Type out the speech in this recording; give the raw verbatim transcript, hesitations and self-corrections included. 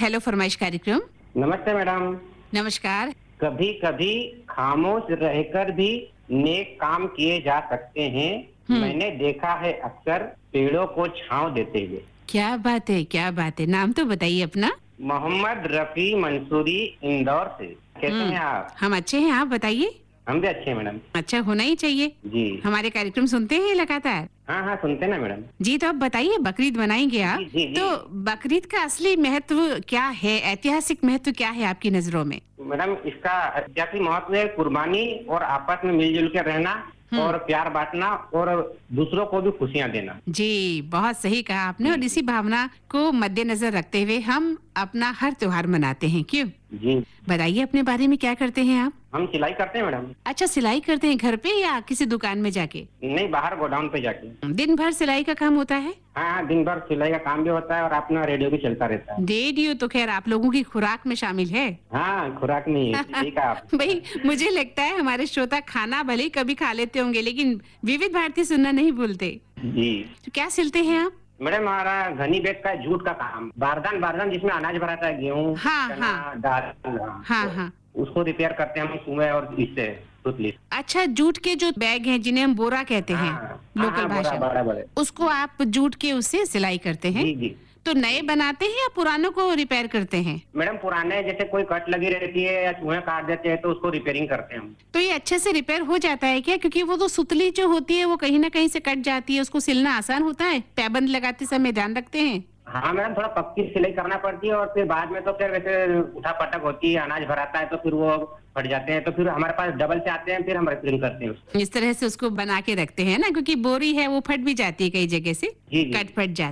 Hello फरमाइश कार्यक्रम। नमस्ते मैडम। नमस्कार। कभी कभी खामोश रहकर भी नेक काम किए जा सकते हैं। मैंने देखा है अक्सर पेड़ों को छांव देते हुए। क्या बात है, क्या बात है। नाम तो बताइए अपना। मोहम्मद रफी मंसूरी, इंदौर से। कैसे हैं आप? हम अच्छे हैं, आप बताइए। हम भी अच्छे हैं मैडम। अच्छा होना ही चाहिए। जी। हमारे कार्यक्रम सुनते हैं लगातार? हाँ हाँ सुनते ना मैडम। जी, तो आप बताइए, बकरीद मनाएंगे आप? जी, जी, जी। तो बकरीद का असली महत्व क्या है, ऐतिहासिक महत्व क्या है आपकी नजरों में? मैडम इसका ऐतिहासिक महत्व है कुर्बानी और आपस में मिलजुल के रहना और प्यार बांटना और दूसरों को भी खुशियाँ देना। जी, बहुत सही कहा आपने। और इसी भावना को मद्देनजर रखते हुए हम अपना हर त्योहार मनाते हैं, क्यों? जी। बताइए अपने बारे में, क्या करते हैं आप? हम सिलाई करते हैं मैडम। अच्छा, सिलाई करते हैं घर पे या किसी दुकान में जाके? नहीं, बाहर गोडाउन पे जाके। दिन भर सिलाई का काम होता है? हाँ, दिन भर सिलाई का काम भी होता है और अपना रेडियो भी चलता रहता है। रेडियो तो खैर आप लोगों की खुराक में शामिल है। हाँ, खुराक नहीं है, ठीक है आप। भाई, मुझे लगता है हमारे श्रोता खाना भले ही कभी खा लेते होंगे, लेकिन विविध भारती सुनना नहीं भूलते। जी। तो क्या सिलते हैं आप? मैडम हमारा घनी बैग का जूट का काम, बारदान बारदान जिसमें अनाज भराता है, गेहूँ, हाँ, चना, हाँ। दाल, हाँ हाँ। उसको रिपेयर करते हैं हम सुबह और इससे सुतली। अच्छा, जूट के जो बैग हैं जिन्हें हम बोरा कहते हैं हाँ, लोकल हाँ, भाषा बड़ा में, बड़ा। उसको आप जूट के उससे सिलाई करते हैं? जी जी। तो नए बनाते हैं या पुरानों को रिपेयर करते हैं? मैडम पुराने जैसे कोई कट लगी रहती है या चूहे काट देते हैं तो उसको रिपेयरिंग करते हैं हम। तो ये अच्छे से रिपेयर हो जाता है क्या? क्योंकि वो तो सुतली जो होती है वो कहीं ना कहीं से कट जाती है, उसको सिलना आसान होता है? पैबंद लगाते समय ध्यान रखते हैं? हाँ मैडम, थोड़ा पक्की सिलाई करना पड़ती है और फिर बाद में तो फिर वैसे उठा पटक होती है, अनाज भराता है तो फिर वो फट जाते हैं, तो फिर हमारे पास डबल से आते हैं, फिर हम रिपेयरिंग करते हैं उसको। इस तरह से उसको बना के रखते हैं ना, क्योंकि बोरी है वो फट भी जाती है कई जगह से, जी, जी। कट फट जाती है।